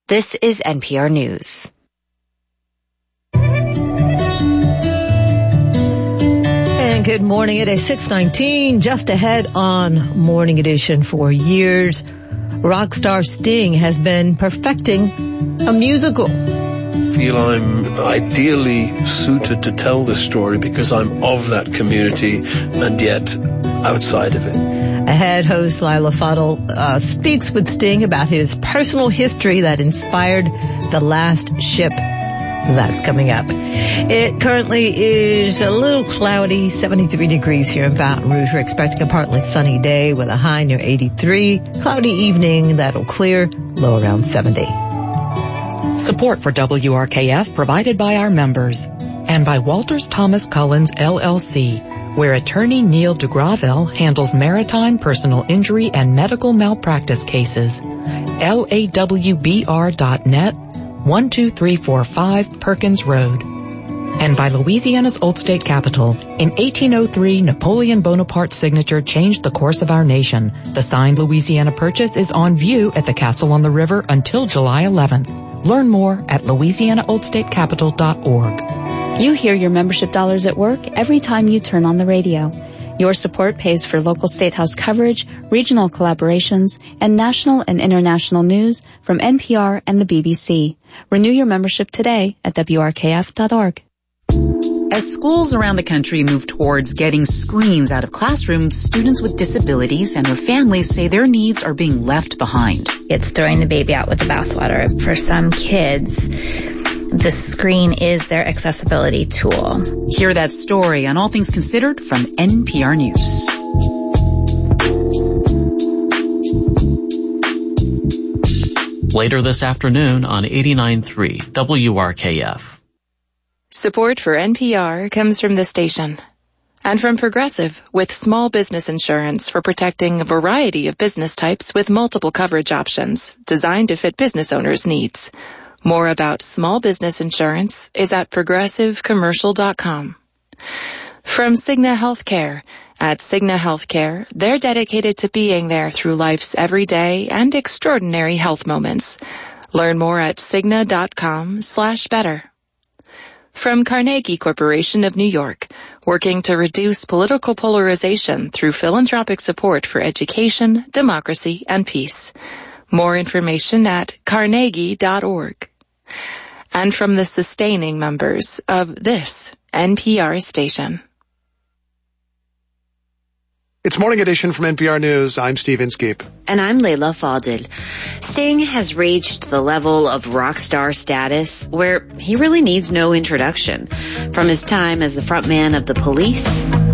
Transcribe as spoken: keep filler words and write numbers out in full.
This is N P R News. And good morning. It is six nineteen, just ahead on Morning Edition. For years, rock star Sting has been perfecting a musical. I feel I'm ideally suited to tell this story because I'm of that community and yet outside of it. Ahead, host Lila Fadl uh, speaks with Sting about his personal history that inspired The Last Ship. That's coming up. It currently is a little cloudy, seventy-three degrees here in Baton Rouge. We're expecting a partly sunny day with a high near eighty-three. Cloudy evening, that'll clear, low around seventy. Support for W R K F provided by our members and by Walters Thomas Collins, L L C, where attorney Neil DeGravelle handles maritime personal injury and medical malpractice cases. L A W B R dot net, one two three four five Perkins Road. And by Louisiana's Old State Capitol. In eighteen oh three, Napoleon Bonaparte's signature changed the course of our nation. The signed Louisiana Purchase is on view at the Castle on the River until July eleventh. Learn more at louisiana old state capitol dot org. You hear your membership dollars at work every time you turn on the radio. Your support pays for local State House coverage, regional collaborations, and national and international news from N P R and the B B C. Renew your membership today at W R K F dot org. As schools around the country move towards getting screens out of classrooms, students with disabilities and their families say their needs are being left behind. It's throwing the baby out with the bathwater. For some kids, the screen is their accessibility tool. Hear that story on All Things Considered from N P R News. Later this afternoon on eighty-nine point three W R K F. Support for N P R comes from the station and from Progressive with small business insurance for protecting a variety of business types with multiple coverage options designed to fit business owners' needs. More about small business insurance is at progressive commercial dot com. From Cigna Healthcare. At Cigna Healthcare, they're dedicated to being there through life's everyday and extraordinary health moments. Learn more at cigna dot com slash better. From Carnegie Corporation of New York, working to reduce political polarization through philanthropic support for education, democracy, and peace. More information at carnegie dot org. And from the sustaining members of this N P R station. It's Morning Edition from N P R News. I'm Steve Inskeep. And I'm Layla Fadl. Sting has reached the level of rock star status where he really needs no introduction. From his time as the frontman of The Police